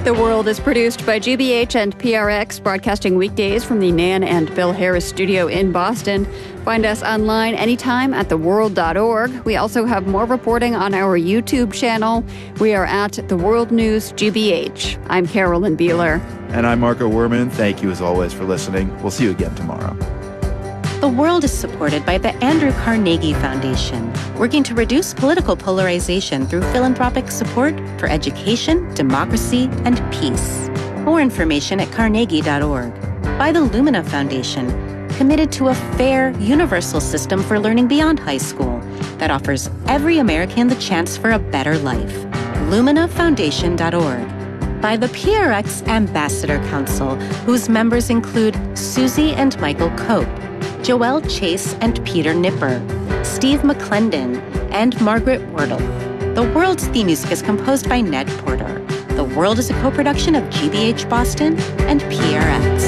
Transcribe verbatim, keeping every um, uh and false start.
The World is produced by G B H and P R X, broadcasting weekdays from the Nan and Bill Harris studio in Boston. Find us online anytime at the world dot org. We also have more reporting on our YouTube channel. We are at The World News G B H. I'm Carolyn Beeler. And I'm Marco Werman. Thank you, as always, for listening. We'll see you again tomorrow. The World is supported by the Andrew Carnegie Foundation, working to reduce political polarization through philanthropic support for education, democracy, and peace. More information at carnegie dot org. By the Lumina Foundation, committed to a fair, universal system for learning beyond high school that offers every American the chance for a better life. lumina foundation dot org. By the P R X Ambassador Council, whose members include Susie and Michael Cope, Joelle Chase and Peter Nipper, Steve McClendon, and Margaret Wordle. The World's theme music is composed by Ned Porter. The World is a co-production of G B H Boston and P R X.